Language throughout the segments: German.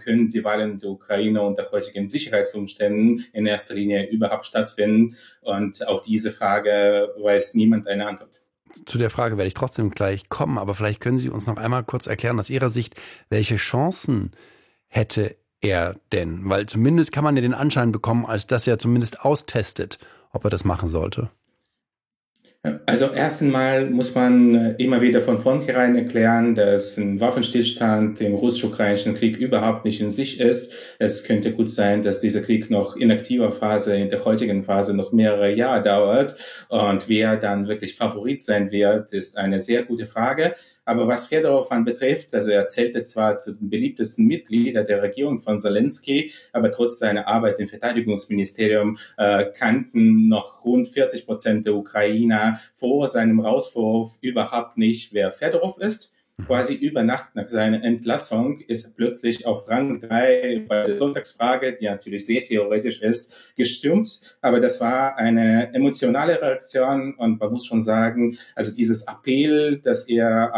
können die Wahlen in der Ukraine unter heutigen Sicherheitsumständen in erster Linie überhaupt stattfinden? Und auf diese Frage weiß niemand eine Antwort. Zu der Frage werde ich trotzdem gleich kommen, aber vielleicht können Sie uns noch einmal kurz erklären aus Ihrer Sicht, welche Chancen hätte er denn? Weil zumindest kann man ja den Anschein bekommen, als dass er zumindest austestet, ob er das machen sollte. Also erst einmal muss man immer wieder von vornherein erklären, dass ein Waffenstillstand im russisch-ukrainischen Krieg überhaupt nicht in sich ist. Es könnte gut sein, dass dieser Krieg noch in aktiver Phase, in der heutigen Phase noch mehrere Jahre dauert. Und wer dann wirklich Favorit sein wird, ist eine sehr gute Frage. Aber was Fedorov anbetrifft, also er zählte zwar zu den beliebtesten Mitgliedern der Regierung von Zelensky, aber trotz seiner Arbeit im Verteidigungsministerium kannten noch rund 40% der Ukrainer vor seinem Rauswurf überhaupt nicht, wer Fedorov ist. Quasi über Nacht nach seiner Entlassung ist er plötzlich auf Rang 3 bei der Sonntagsfrage, die natürlich sehr theoretisch ist, gestürmt. Aber das war eine emotionale Reaktion und man muss schon sagen, also dieses Appell, das er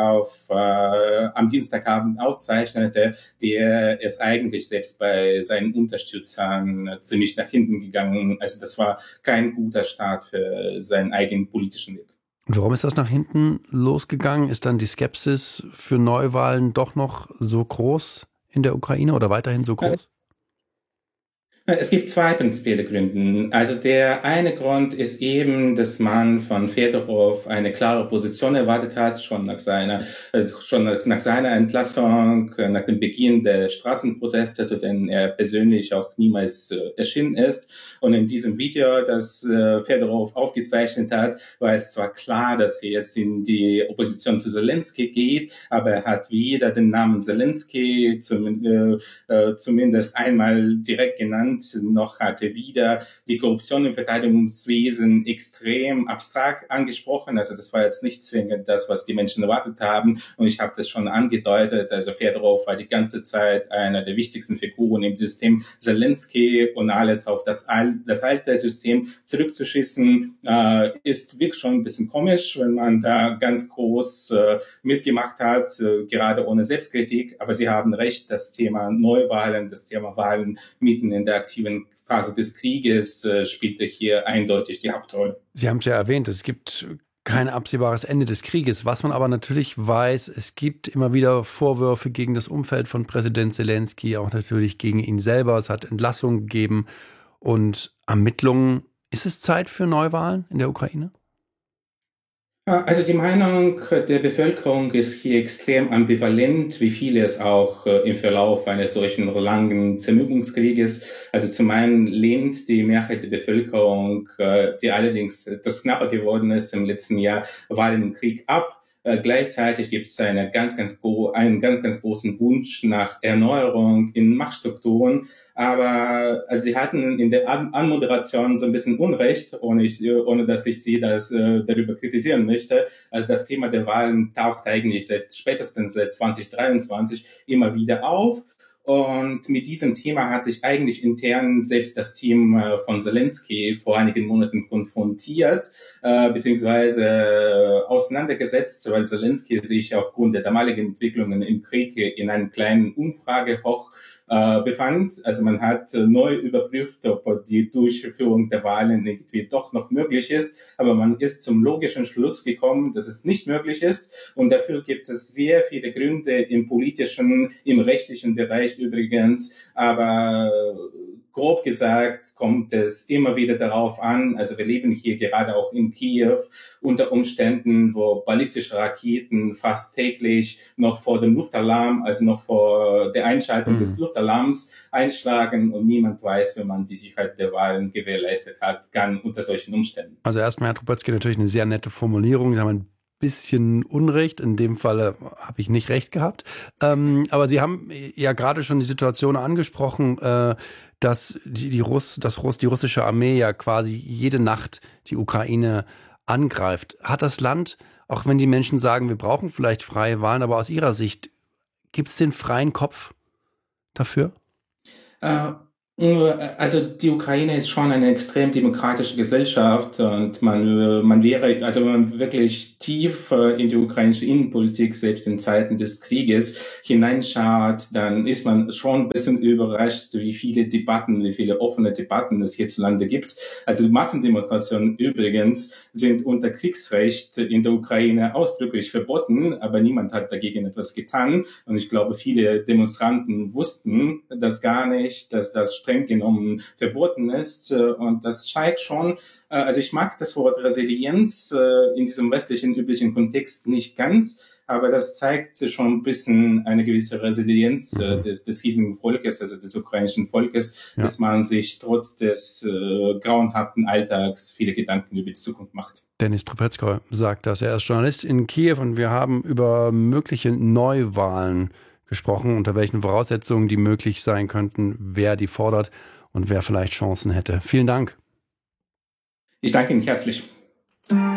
am Dienstagabend aufzeichnete, der ist eigentlich selbst bei seinen Unterstützern ziemlich nach hinten gegangen. Also das war kein guter Start für seinen eigenen politischen Weg. Und warum ist das nach hinten losgegangen? Ist dann die Skepsis für Neuwahlen doch noch so groß in der Ukraine oder weiterhin so groß? Es gibt zwei prinzipielle Gründe. Also der eine Grund ist eben, dass man von Fedorov eine klare Position erwartet hat, schon nach seiner Entlassung, nach dem Beginn der Straßenproteste, zu denen er persönlich auch niemals erschienen ist. Und in diesem Video, das Fedorov aufgezeichnet hat, war es zwar klar, dass er jetzt in die Opposition zu Zelensky geht, aber er hat weder den Namen Zelensky zumindest einmal direkt genannt, noch hatte wieder die Korruption im Verteidigungswesen extrem abstrakt angesprochen. Also das war jetzt nicht zwingend das, was die Menschen erwartet haben. Und ich habe das schon angedeutet. Also Fedorov war die ganze Zeit einer der wichtigsten Figuren im System Zelensky, und alles auf das alte System zurückzuschießen, ist wirklich schon ein bisschen komisch, wenn man da ganz groß mitgemacht hat, gerade ohne Selbstkritik. Aber Sie haben recht, das Thema Neuwahlen, das Thema Wahlen mitten in der aktiven Phase des Krieges spielte hier eindeutig die Hauptrolle. Sie haben es ja erwähnt, es gibt kein absehbares Ende des Krieges. Was man aber natürlich weiß, es gibt immer wieder Vorwürfe gegen das Umfeld von Präsident Zelensky, auch natürlich gegen ihn selber. Es hat Entlassungen gegeben und Ermittlungen. Ist es Zeit für Neuwahlen in der Ukraine? Also die Meinung der Bevölkerung ist hier extrem ambivalent, wie viele es auch im Verlauf eines solchen langen Zermürbungskrieges. Also zum einen lehnt die Mehrheit der Bevölkerung, die allerdings das knapper geworden ist im letzten Jahr, Wahlen im Krieg ab. Gleichzeitig gibt es einen ganz, ganz großen Wunsch nach Erneuerung in Machtstrukturen. Aber also sie hatten in der Anmoderation so ein bisschen Unrecht, ohne dass ich sie darüber kritisieren möchte. Also das Thema der Wahlen taucht eigentlich spätestens seit 2023 immer wieder auf. Und mit diesem Thema hat sich eigentlich intern selbst das Team von Zelensky vor einigen Monaten konfrontiert, beziehungsweise auseinandergesetzt, weil Zelensky sich aufgrund der damaligen Entwicklungen im Krieg in einem kleinen Umfragehoch befand. Also man hat neu überprüft, ob die Durchführung der Wahlen irgendwie doch noch möglich ist, aber man ist zum logischen Schluss gekommen, dass es nicht möglich ist, und dafür gibt es sehr viele Gründe im politischen, im rechtlichen Bereich übrigens, aber grob gesagt kommt es immer wieder darauf an, also wir leben hier gerade auch in Kiew unter Umständen, wo ballistische Raketen fast täglich noch vor dem Luftalarm, also noch vor der Einschaltung des Luftalarms einschlagen, und niemand weiß, wenn man die Sicherheit der Wahlen gewährleistet hat, kann unter solchen Umständen. Also erstmal, Herr Trubezkij, natürlich eine sehr nette Formulierung. Sie haben ein bisschen Unrecht. In dem Fall habe ich nicht recht gehabt. Aber Sie haben ja gerade schon die Situation angesprochen, dass die russische Armee ja quasi jede Nacht die Ukraine angreift. Hat das Land, auch wenn die Menschen sagen, wir brauchen vielleicht freie Wahlen, aber aus Ihrer Sicht, gibt es den freien Kopf dafür? Also die Ukraine ist schon eine extrem demokratische Gesellschaft und man wäre, also wenn man wirklich tief in die ukrainische Innenpolitik, selbst in Zeiten des Krieges, hineinschaut, dann ist man schon ein bisschen überrascht, wie viele Debatten, wie viele offene Debatten es hierzulande gibt. Also Massendemonstrationen übrigens sind unter Kriegsrecht in der Ukraine ausdrücklich verboten, aber niemand hat dagegen etwas getan. Und ich glaube, viele Demonstranten wussten das gar nicht, dass das streng genommen verboten ist. Und das zeigt schon, also ich mag das Wort Resilienz in diesem westlichen üblichen Kontext nicht ganz, aber das zeigt schon ein bisschen eine gewisse Resilienz des riesigen Volkes, also des ukrainischen Volkes, Ja. dass man sich trotz des grauenhaften Alltags viele Gedanken über die Zukunft macht. Dennis Trubetskoy sagt das. Er ist Journalist in Kiew und wir haben über mögliche Neuwahlen gesprochen, unter welchen Voraussetzungen die möglich sein könnten, wer die fordert und wer vielleicht Chancen hätte. Vielen Dank. Ich danke Ihnen herzlich.